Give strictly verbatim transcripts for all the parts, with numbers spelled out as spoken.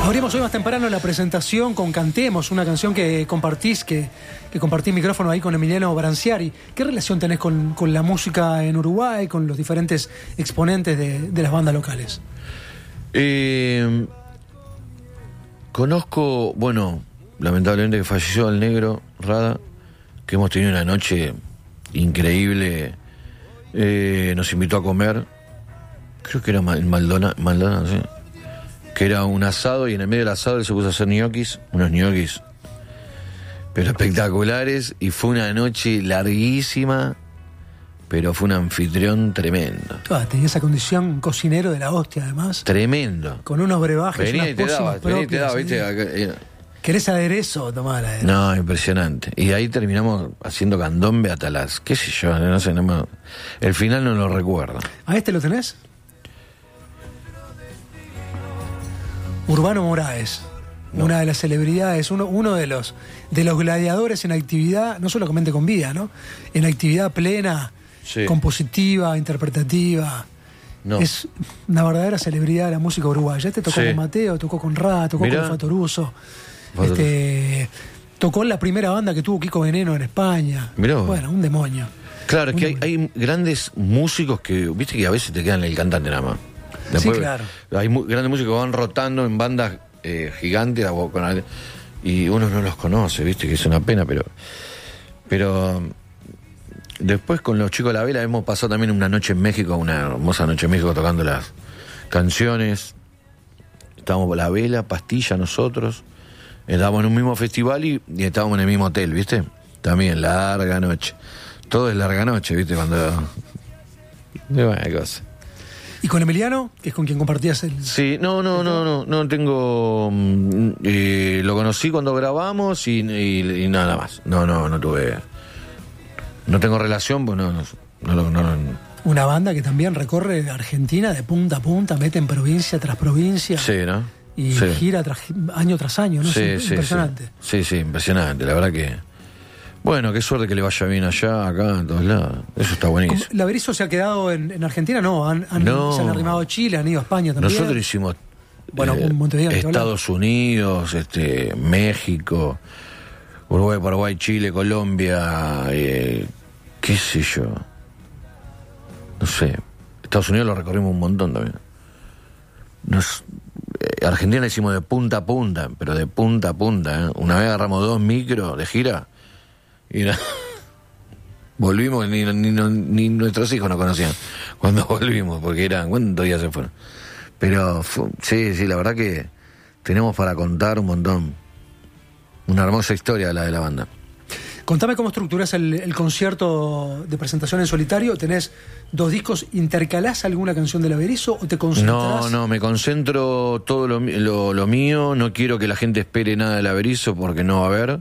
Abrimos hoy más temprano la presentación con Cantemos, una canción que compartís, que, que compartí micrófono ahí con Emiliano Branciari. ¿Qué relación tenés con, con la música en Uruguay, con los diferentes exponentes de, de las bandas locales? Eh, conozco, bueno, lamentablemente que falleció el negro Rada, que hemos tenido una noche increíble. Eh, nos invitó a comer, creo que era en Maldonado, Maldonado, sí, que era un asado, y en el medio del asado él se puso a hacer ñoquis, unos ñoquis pero espectaculares, y fue una noche larguísima, pero fue un anfitrión tremendo. Ah, tenía esa condición cocinero de la hostia, además. Tremendo. Con unos brebajes, venía unas y te daba, pócimas venía y te daba, propias, ¿viste? ¿sí? Acá, eh. ¿Querés aderezo? Tomá la aderezo. No, impresionante. Y ahí terminamos haciendo candombe hasta las, qué sé yo, no sé, no me... el final no lo recuerdo. ¿A este lo tenés? Urbano Moraes, no. Una de las celebridades, uno, uno de los de los gladiadores en actividad, no solamente con vida, ¿no? En actividad plena, sí, compositiva, interpretativa. No. Es una verdadera celebridad de la música uruguaya. Este tocó, sí, con Mateo, tocó con Ra, tocó Mirá. con Fatoruso. Este, tocó en la primera banda que tuvo Kiko Veneno en España. Mirá. Bueno, un demonio. Claro, es que un hay, hay grandes músicos que, viste, que a veces te quedan el cantante nada más. Después, sí, claro. Hay mu- grandes músicos que van rotando en bandas eh, gigantes con, y uno no los conoce, viste, que es una pena, pero pero después con los chicos de la vela hemos pasado también una noche en México, una hermosa noche en México tocando las canciones. Estábamos por la vela, Pastilla, nosotros estábamos en un mismo festival y, y estábamos en el mismo hotel, viste, también larga noche, todo es larga noche, viste, cuando de buena cosa. ¿Y con Emiliano, que es con quien compartías el...? Sí, no, no, no, no, no tengo... Eh, lo conocí cuando grabamos y, y, y nada más. No, no, no tuve... No tengo relación, pues no, no, no, no, no. Una banda que también recorre Argentina de punta a punta, mete en provincia tras provincia. Sí, ¿no? Y sí. gira tras, año tras año, ¿no? Sí, Es sí, impresionante. Sí. sí, sí, impresionante, la verdad que... Bueno, qué suerte que le vaya bien allá, acá, en todos lados. Eso está buenísimo. ¿La Berizo se ha quedado en, en Argentina? No, han, han, no, se han arrimado a Chile, han ido a España también. Nosotros hicimos bueno, eh, Montevideo, Estados Unidos, este, México, Uruguay, Paraguay, Chile, Colombia, eh, qué sé yo. No sé. Estados Unidos lo recorrimos un montón también. Nos, eh, Argentina hicimos de punta a punta, pero de punta a punta. ¿eh? Una vez agarramos dos micros de gira. Y na, volvimos, ni, ni, ni nuestros hijos nos conocían cuando volvimos, porque eran, ¿cuántos días se fueron? Pero fue, sí, sí, la verdad que tenemos para contar un montón. Una hermosa historia la de la banda. Contame cómo estructurás el, el concierto de presentación en solitario. ¿Tenés dos discos? ¿Intercalás alguna canción de la Berizo o te concentrás? No, no, me concentro todo lo, lo, lo mío. No quiero que la gente espere nada de la Berizo porque no va a haber.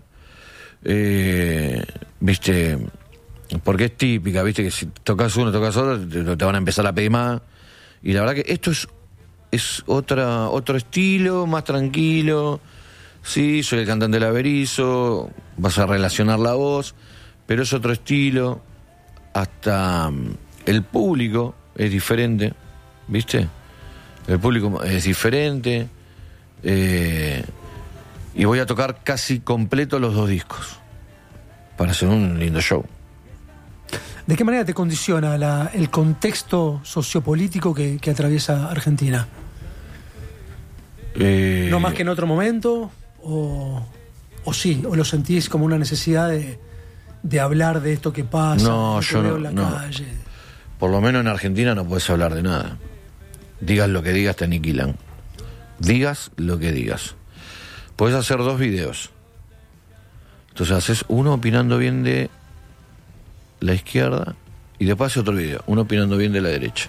Eh, viste, porque es típica, viste, que si tocas uno, tocas otro, te, te van a empezar a pedir más. Y la verdad que esto es, es otra, otro estilo, más tranquilo. Sí, soy el cantante de la Berizo, vas a relacionar la voz, pero es otro estilo. Hasta el público es diferente, ¿viste? El público es diferente. Eh, y voy a tocar casi completo los dos discos para hacer un lindo show. ¿De qué manera te condiciona la, el contexto sociopolítico que, que atraviesa Argentina? Eh, ¿No más que en otro momento? O, ¿O sí? ¿O lo sentís como una necesidad de, de hablar de esto que pasa? No, yo no, en la no. calle? Por lo menos en Argentina no puedes hablar de nada. Digas lo que digas, te aniquilan. Digas lo que digas. Puedes hacer dos videos. Entonces haces uno opinando bien de la izquierda y después haces otro video, uno opinando bien de la derecha.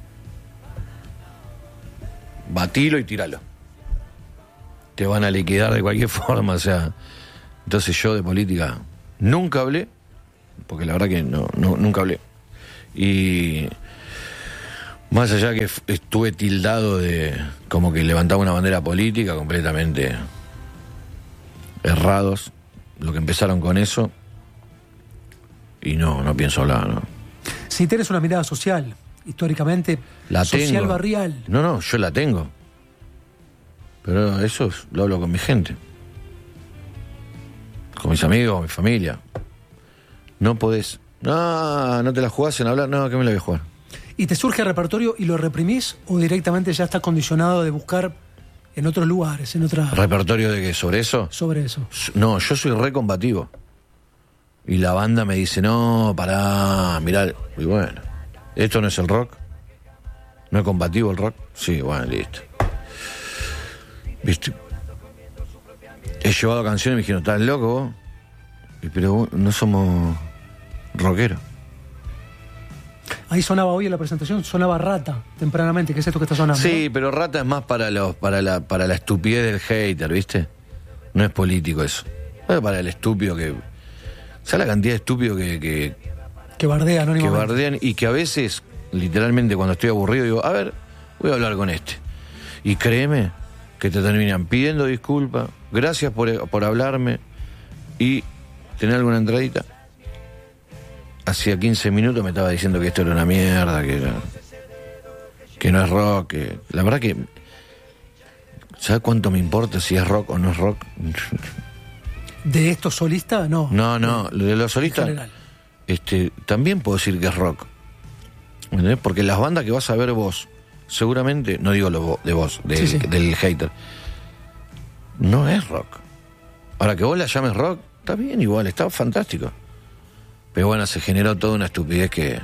Batilo y tíralo. Te van a liquidar de cualquier forma, o sea. Entonces yo de política nunca hablé, porque la verdad que no, no nunca hablé. Y más allá que estuve tildado de como que levantaba una bandera política completamente errados, lo que empezaron con eso, y no, no pienso hablar, ¿no? Si tienes una mirada social, históricamente, la social tengo. barrial. No, no, yo la tengo. Pero eso lo hablo con mi gente. Con mis amigos, con mi familia. No podés... No, no te la jugás en hablar. No, ¿qué me la voy a jugar? ¿Y te surge el repertorio y lo reprimís o directamente ya estás condicionado de buscar en otros lugares, en otras... ¿Repertorio de qué? ¿Sobre eso? Sobre eso. No, yo soy re combativo. Y la banda me dice, no, pará, mirá. Y bueno, ¿esto no es el rock? ¿No es combativo el rock? Sí, bueno, listo. ¿Viste? He llevado canciones y me dijeron, ¿estás loco vos? Y, pero vos, no somos rockeros. Ahí sonaba hoy en la presentación, sonaba Rata, tempranamente, que es esto que está sonando. Sí, ¿no? pero Rata es más para los para la para la estupidez del hater, ¿viste? No es político eso. Es para el estúpido que... ¿Sabes la cantidad de estúpidos que... Que, que bardean, ¿no? Que bardean y que a veces, literalmente, cuando estoy aburrido, digo, a ver, voy a hablar con este. Y créeme que te terminan pidiendo disculpas, gracias por, por hablarme y tener alguna entradita. Hacía quince minutos me estaba diciendo que esto era una mierda, que, era, que no es rock. Que, la verdad que... ¿Sabes cuánto me importa si es rock o no es rock? ¿De estos solistas? No. No, no, de los solistas este, también puedo decir que es rock. ¿Entendés? Porque las bandas que vas a ver vos, seguramente, no digo lo de vos, de, sí, sí. del hater, no es rock. Ahora que vos la llames rock, está bien igual, está fantástico. Pero bueno, se generó toda una estupidez que...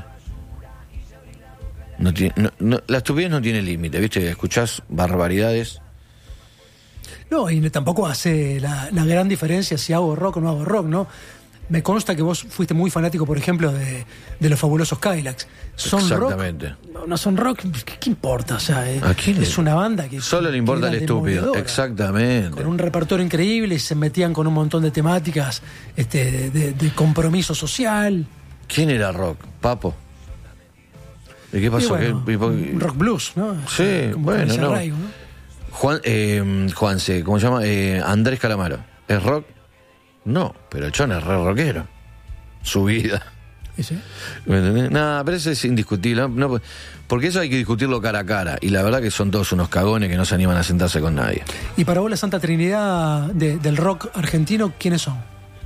No tiene, no, no, la estupidez no tiene límite, ¿viste? Escuchás barbaridades. No, y tampoco hace la, la gran diferencia si hago rock o no hago rock, ¿no? Me consta que vos fuiste muy fanático, por ejemplo, de, de los fabulosos Cadillacs. ¿Son Exactamente. rock? No, no son rock, ¿qué, qué importa? O sea, eh, ¿A quién es le... una banda que... Solo le importa el estúpido, exactamente. Con un repertorio increíble y se metían con un montón de temáticas este, de, de, de compromiso social. ¿Quién era rock? Papo. ¿Y qué pasó? Y bueno, ¿Qué... rock blues, ¿no? Sí, como bueno, no. Arraigo, ¿no? Juan, eh, Juanse, ¿cómo se llama? Eh, Andrés Calamaro. ¿Es rock? No, pero el chon es re rockero. Su vida. ¿Sí? ¿Me entendés? Nada, pero eso es indiscutible. No, no, porque eso hay que discutirlo cara a cara. Y la verdad que son todos unos cagones que no se animan a sentarse con nadie. Y para vos la Santa Trinidad de, del rock argentino, ¿quiénes son?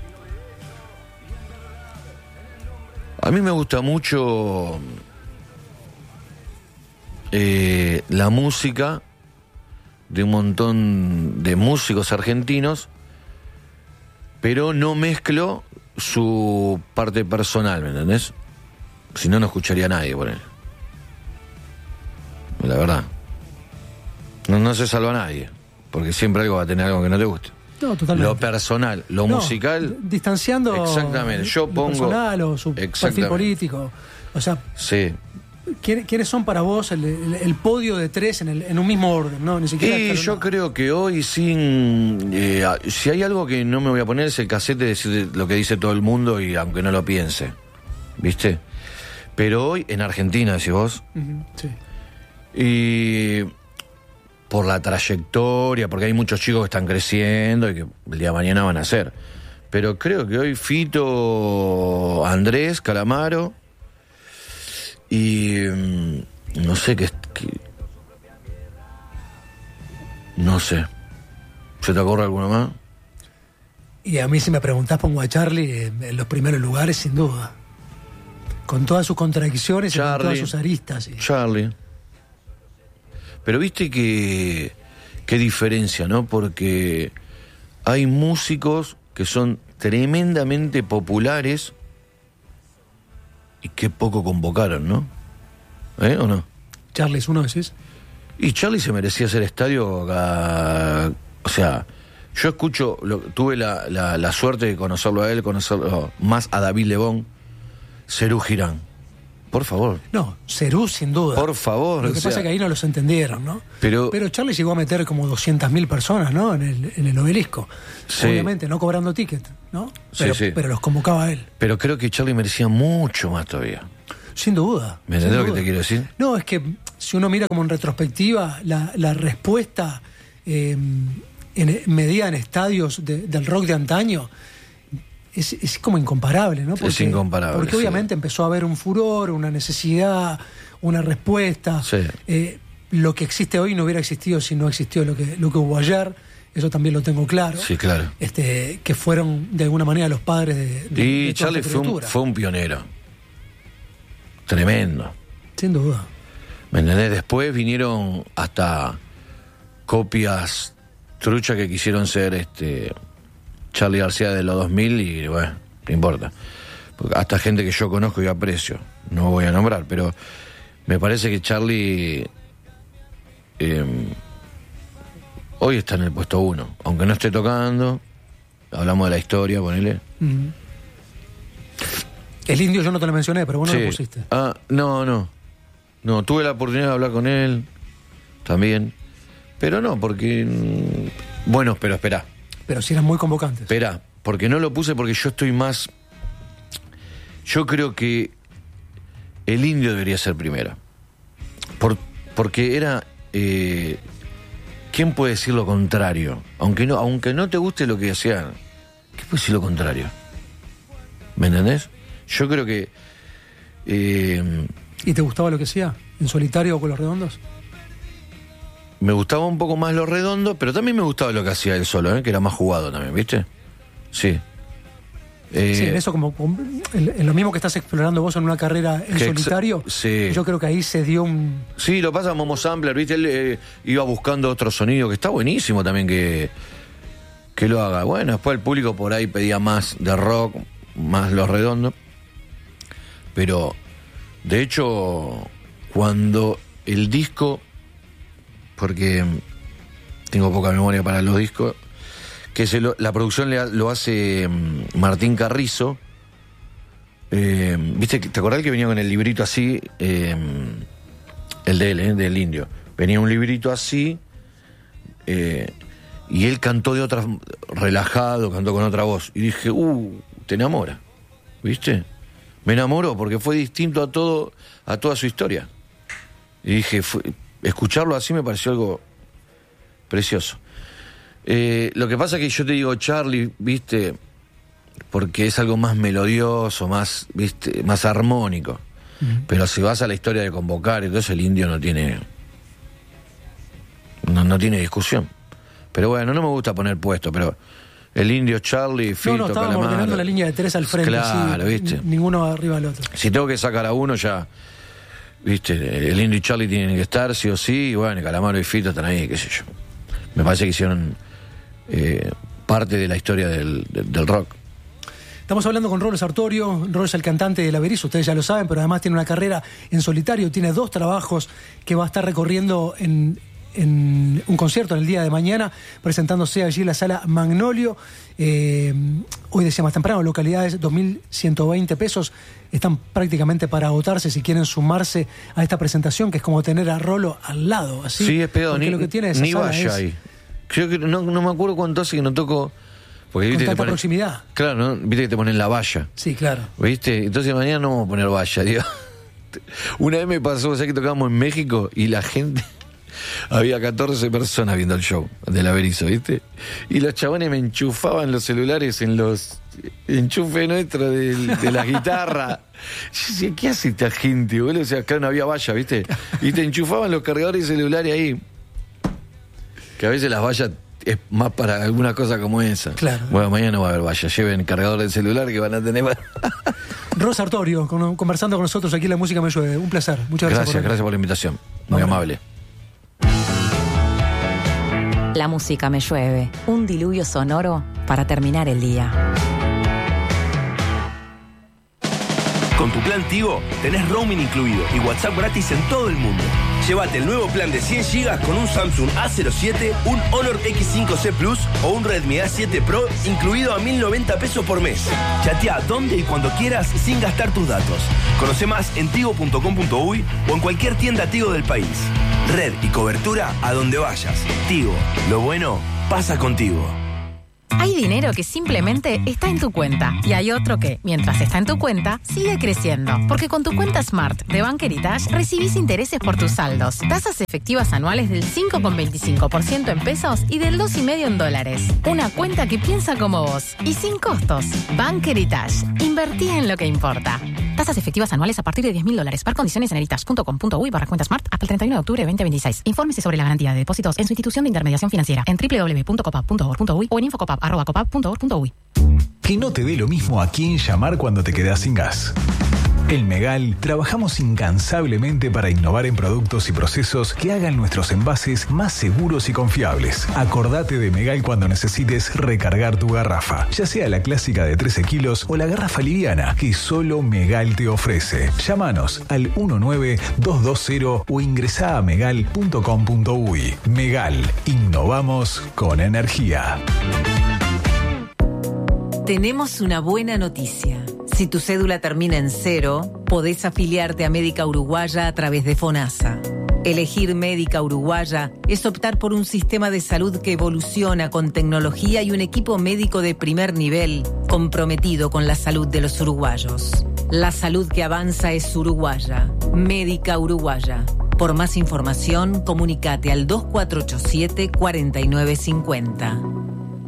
A mí me gusta mucho eh, la música de un montón de músicos argentinos, pero no mezclo su parte personal, ¿me entendés? Si no, no escucharía a nadie por él. La verdad. No, no se salva a nadie, porque siempre algo va a tener algo que no te guste. No, totalmente. Lo personal, lo no, musical... Distanciando... Exactamente, yo pongo... Lo personal o su perfil político. O sea... Sí. ¿Quiénes son para vos el, el, el podio de tres en, el, en un mismo orden? ¿No? Ni siquiera y yo creo que hoy sin eh, si hay algo que no me voy a poner es el casete de decir lo que dice todo el mundo y aunque no lo piense, ¿viste? Pero hoy en Argentina, decís vos, uh-huh, sí. Y por la trayectoria, porque hay muchos chicos que están creciendo y que el día de mañana van a ser, pero creo que hoy Fito, Andrés Calamaro y no sé qué, qué no sé, ¿se te ocurre alguno más? Y a mí, si me preguntás, pongo a Charlie en, en los primeros lugares, sin duda, con todas sus contradicciones Charlie, y con todas sus aristas. Y... Charlie. Pero viste que qué diferencia, ¿no? Porque hay músicos que son tremendamente populares y qué poco convocaron, ¿no? ¿Eh? ¿O no? Charlie es uno, decís. Y Charlie se merecía hacer estadio acá, o sea, yo escucho, lo, tuve la, la, la suerte de conocerlo a él, conocerlo más a David Lebón, Serú Girán. Por favor. No, Serú sin duda. Por favor. Lo que pasa es que ahí no los entendieron, ¿no? Pero, pero Charlie llegó a meter como doscientas mil personas, ¿no? En el, en el Obelisco. Sí. Obviamente, no cobrando ticket, ¿no? Pero, sí, sí. pero los convocaba a él. Pero creo que Charlie merecía mucho más todavía. Sin duda. ¿Me entendés lo que te quiero decir? No, es que si uno mira como en retrospectiva, la, la respuesta eh, en, medida en estadios de, del rock de antaño... Es, es como incomparable, ¿no? Porque, es incomparable. Porque sí. obviamente empezó a haber un furor, una necesidad, una respuesta. Sí. Eh, lo que existe hoy no hubiera existido si no existió lo que, lo que hubo ayer. Eso también lo tengo claro. Sí, claro. Este, que fueron de alguna manera los padres de, de Y de toda Charlie esta fue un, criatura. fue un pionero. Tremendo. Sin duda. ¿Me entendés? Después vinieron hasta copias truchas que quisieron ser este Charlie García de los dos mil y bueno, no importa. Porque hasta gente que yo conozco y aprecio, no voy a nombrar, pero me parece que Charlie eh, hoy está en el puesto uno, aunque no esté tocando, hablamos de la historia, ponele. Mm. El Indio yo no te lo mencioné, pero vos no Sí. lo pusiste. Ah, no, no. No, tuve la oportunidad de hablar con él también. Pero no, porque... mm, Bueno, pero espera, Pero sí eran muy convocantes. espera, porque no lo puse porque yo estoy más... Yo creo que el Indio debería ser primero. Por, porque era... Eh, ¿quién puede decir lo contrario? Aunque no, aunque no te guste lo que hacían, ¿qué puede decir lo contrario? ¿Me entendés? Yo creo que... Eh, ¿Y te gustaba lo que hacía? ¿En solitario o con Los Redondos? me gustaba un poco más lo redondo, pero también me gustaba lo que hacía él solo, ¿eh? Que era más jugado también, ¿viste? Sí. Eh, Sí, en eso como, como en, en lo mismo que estás explorando vos en una carrera en Que ex- solitario, sí. yo creo que ahí se dio un... Sí, lo pasa Momo Sampler, ¿viste? Él eh, iba buscando otro sonido, que está buenísimo también que, que lo haga. Bueno, después el público por ahí pedía más de rock, más lo redondo. Pero, de hecho, cuando el disco, porque tengo poca memoria para los discos, que se lo- la producción le ha- lo hace mm, Martín Carrizo. Eh, ¿Viste? ¿Te acordás que venía con el librito así? Eh, el de él, eh, del Indio. Venía un librito así, eh, y él cantó de otra, relajado, cantó con otra voz. Y dije, uh, te enamora, ¿viste? Me enamoró porque fue distinto a todo, a toda su historia. Y dije, fue- escucharlo así me pareció algo precioso. Eh, lo que pasa es que yo te digo Charlie, ¿viste? Porque es algo más melodioso, más, ¿viste? Más armónico. Uh-huh. Pero si vas a la historia de convocar, entonces el Indio no tiene no, no tiene discusión. Pero bueno, no me gusta poner puesto, pero el Indio, Charlie, Fito, No, no, estábamos Calamaro. ordenando la línea de tres al frente. Claro, así, ¿viste? n- Ninguno arriba del otro. Si tengo que sacar a uno ya, ¿viste? El Indio y Charlie tienen que estar, sí o sí, y bueno, Calamaro y Fito están ahí, qué sé yo. Me parece que hicieron eh, parte de la historia del, del, del rock. Estamos hablando con Rolo Sartorio. Rolo es el cantante de La Berizo, ustedes ya lo saben, pero además tiene una carrera en solitario, tiene dos trabajos que va a estar recorriendo en, en un concierto en el día de mañana, presentándose allí en la sala Magnolio. Eh, hoy decía más temprano, localidades, dos mil ciento veinte pesos, están prácticamente para agotarse si quieren sumarse a esta presentación, que es como tener a Rolo al lado. Así, sí, es pedo, ni, lo que tiene esa ni sala vaya es, ahí. Creo que no, no me acuerdo cuánto hace que no toco. Porque, con ¿viste? tanta Te ponen, proximidad. claro, ¿no? Viste que te ponen la valla. Sí, claro. ¿Viste? Entonces mañana no vamos a poner valla, digo. Una vez me pasó, o sea, que tocábamos en México y la gente... Había catorce personas viendo el show de La Berizo, ¿viste? Y los chabones me enchufaban los celulares en los enchufes nuestros de, de la guitarra. Yo decía, ¿qué hace esta gente, boludo? O sea, acá no había valla, ¿viste? Y te enchufaban los cargadores celulares ahí. Que a veces las vallas es más para alguna cosa como esa. Claro. Bueno, mañana no va a haber valla. Lleven cargador de celular que van a tener... Rolo Sartorio, con, conversando con nosotros aquí en La Música Me Llueve. Un placer. Muchas gracias. Gracias, por gracias por la invitación. Muy Vamos. amable. La música me llueve, un diluvio sonoro para terminar el día. Con tu plan Tigo tenés roaming incluido y WhatsApp gratis en todo el mundo. Llévate el nuevo plan de cien gigas con un Samsung A cero siete, un Honor X cinco C Plus o un Redmi A siete Pro incluido a mil noventa pesos por mes. Chatea donde y cuando quieras sin gastar tus datos. Conoce más en tigo punto com punto uy o en cualquier tienda Tigo del país. Red y cobertura a donde vayas. Tigo, lo bueno pasa contigo. Hay dinero que simplemente está en tu cuenta y hay otro que, mientras está en tu cuenta, sigue creciendo. Porque con tu cuenta Smart de Bank Heritage recibís intereses por tus saldos, tasas efectivas anuales del cinco coma veinticinco por ciento en pesos y del dos coma cinco por ciento en dólares. Una cuenta que piensa como vos y sin costos. Bank Heritage. Invertí en lo que importa. Tasas efectivas anuales a partir de diez mil dólares. Par condiciones en eritage punto com punto uy barra cuenta smart hasta el treinta y uno de octubre de veinte veintiséis. Infórmese sobre la garantía de depósitos en su institución de intermediación financiera en doble u doble u doble u punto copap punto org punto uy o en infocopap arroba copap punto org punto uy. Que no te dé lo mismo a quién llamar cuando te quedas sin gas. En Megal trabajamos incansablemente para innovar en productos y procesos que hagan nuestros envases más seguros y confiables. Acordate de Megal cuando necesites recargar tu garrafa, ya sea la clásica de trece kilos o la garrafa liviana que solo Megal te ofrece. Llámanos al uno nueve dos dos cero o ingresá a megal punto com punto uy. Megal, innovamos con energía. Tenemos una buena noticia. Si tu cédula termina en cero, podés afiliarte a Médica Uruguaya a través de FONASA. Elegir Médica Uruguaya es optar por un sistema de salud que evoluciona con tecnología y un equipo médico de primer nivel comprometido con la salud de los uruguayos. La salud que avanza es uruguaya. Médica Uruguaya. Por más información, comunícate al dos cuatro ocho siete, cuatro nueve cinco cero.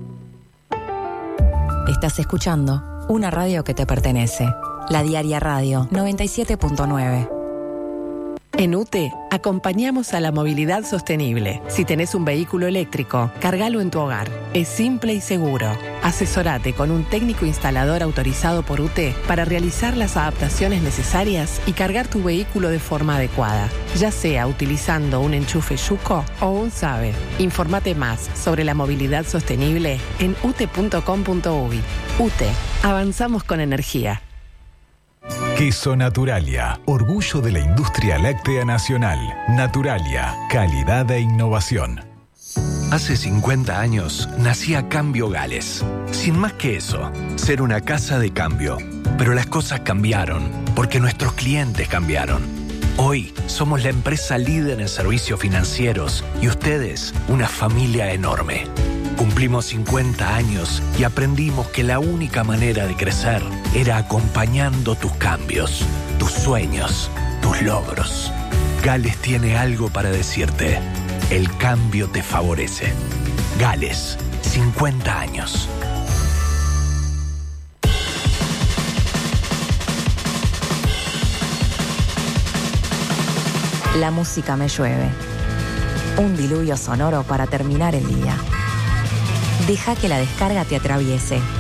Estás escuchando una radio que te pertenece. La Diaria Radio noventa y siete punto nueve. En U T E acompañamos a la movilidad sostenible. Si tenés un vehículo eléctrico, cargalo en tu hogar. Es simple y seguro. Asesorate con un técnico instalador autorizado por U T E para realizar las adaptaciones necesarias y cargar tu vehículo de forma adecuada, ya sea utilizando un enchufe Yuco o un SABE. Informate más sobre la movilidad sostenible en u t e punto com punto uy. U T E, avanzamos con energía. Queso Naturalia, orgullo de la industria láctea nacional. Naturalia, calidad e innovación. Hace cincuenta años nacía Cambio Gales. Sin más que eso, ser una casa de cambio. Pero las cosas cambiaron, porque nuestros clientes cambiaron. Hoy somos la empresa líder en servicios financieros y ustedes una familia enorme. Cumplimos cincuenta años y aprendimos que la única manera de crecer era acompañando tus cambios, tus sueños, tus logros. Gales tiene algo para decirte. El cambio te favorece. Gales, cincuenta años. La música me llueve. Un diluvio sonoro para terminar el día. Deja que la descarga te atraviese.